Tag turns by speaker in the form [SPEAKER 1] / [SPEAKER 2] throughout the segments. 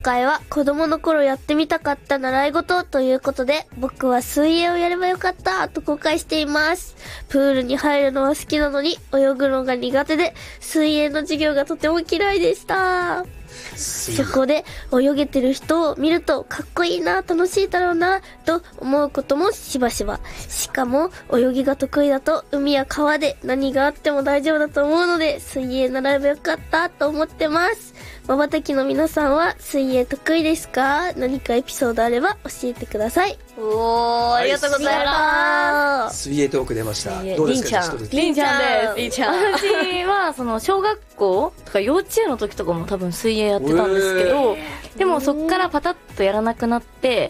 [SPEAKER 1] 今回は子供の頃やってみたかった習い事ということで、僕は水泳をやればよかったと後悔しています。プールに入るのは好きなのに泳ぐのが苦手で、水泳の授業がとても嫌いでした。そこで泳げてる人を見るとかっこいいな、楽しいだろうなと思うこともしばしば。しかも泳ぎが得意だと海や川で何があっても大丈夫だと思うので、水泳習えばよかったと思ってます。まばたきの皆さんは水泳得意ですか？何かエピソードあれば教えてください。
[SPEAKER 2] おー、ありがとうございます。
[SPEAKER 3] 水泳トーク出ました。どうですか？
[SPEAKER 2] りんちゃんです。
[SPEAKER 4] りんちゃん。私は、小学校とか幼稚園の時とかも多分水泳やってたんですけど、でもそっからパタッとやらなくなって、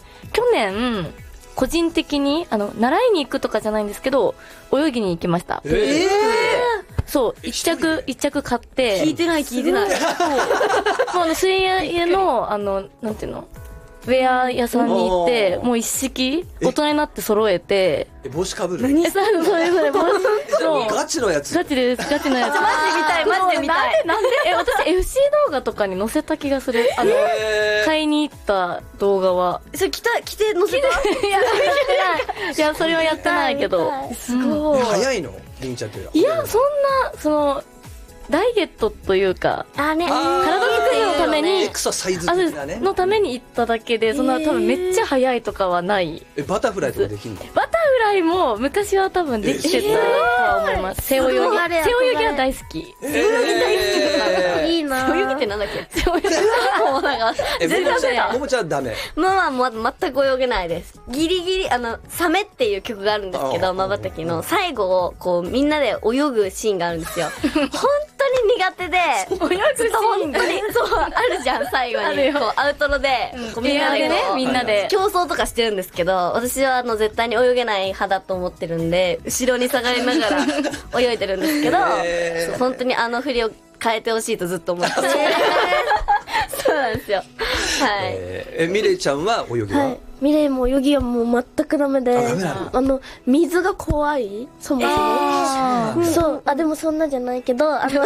[SPEAKER 4] 去年、個人的に、習いに行くとかじゃないんですけど、泳ぎに行きました。そう、一着買って。
[SPEAKER 2] 聞いてない。
[SPEAKER 4] もう水泳の、なんていうの？ウェア屋さんに行って、もう一式、大人になって揃えて。
[SPEAKER 3] 帽子かぶる？
[SPEAKER 4] それ、帽子。
[SPEAKER 3] ガチのやつ？
[SPEAKER 4] ガチです、ガチのやつ。
[SPEAKER 2] マジで見たい。
[SPEAKER 4] なんで私 FC 動画とかに載せた気がする。買いに行った動画は。
[SPEAKER 2] それ着て載せた？
[SPEAKER 4] いや、それはやってないけど。
[SPEAKER 2] すごい。
[SPEAKER 3] 早いの？りんちゃんって。
[SPEAKER 4] いや、そんな、ダイエットというか、体作りのために、
[SPEAKER 3] エクササイズ的なね。
[SPEAKER 4] のために行っただけで、そんな多分めっちゃ早いとかはない。
[SPEAKER 3] バタフライとかできんの？
[SPEAKER 4] バタフライも昔は多分できてたとは思います。背泳ぎは大好き。
[SPEAKER 2] 背泳ぎ大好きとか。
[SPEAKER 1] いいな。
[SPEAKER 2] 背泳ぎってなんだっけ？背泳ぎ。もうなんか、
[SPEAKER 3] ももちゃんダメ。
[SPEAKER 2] 全く泳げないです。ギリギリ、サメっていう曲があるんですけど、まばたきの最後を、こう、みんなで泳ぐシーンがあるんですよ。本当に苦手で、
[SPEAKER 4] 泳ぐシーン
[SPEAKER 2] 本当に、そう、あるじゃん、最後に。こう、アウトロで、
[SPEAKER 4] みんなで
[SPEAKER 2] 競争とかしてるんですけど、私は絶対に泳げない派だと思ってるんで、後ろに下がりながら泳いでるんですけど、本当に振りを変えてほしいとずっと思ってます。そうなんですよ。はい。
[SPEAKER 3] ミレイちゃんは泳ぎは？
[SPEAKER 1] ミレイも泳ぎはもう全くダメで、
[SPEAKER 3] ダメなの？
[SPEAKER 1] 水が怖い、そもそも。そう、でもそんなじゃないけど、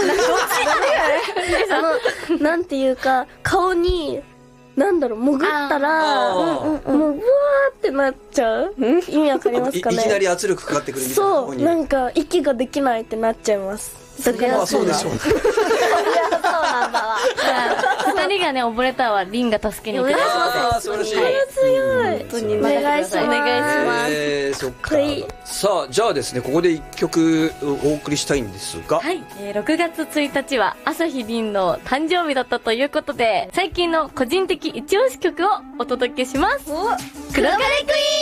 [SPEAKER 1] なんていうか、顔に、潜ったら、もう、ブワーってなっちゃう？意味わかりますかね？
[SPEAKER 3] いきなり圧力かかってくるみたいな。
[SPEAKER 1] そう、なんか、息ができないってなっちゃいます。
[SPEAKER 3] だから、そうでしょう。
[SPEAKER 2] そうなんだわ。
[SPEAKER 4] 二人がね、溺れたわ、リンが助けに行って。
[SPEAKER 3] 素晴らしい。
[SPEAKER 1] 強い。
[SPEAKER 2] 本当に
[SPEAKER 1] お願いします。
[SPEAKER 2] お願いします。
[SPEAKER 3] そっか。さあ、じゃあですね、ここで一曲お送りしたいんですが。
[SPEAKER 4] はい。6月1日は朝日凛の誕生日だったということで、最近の個人的一押し曲をお届けします。
[SPEAKER 2] 黒髪クイーン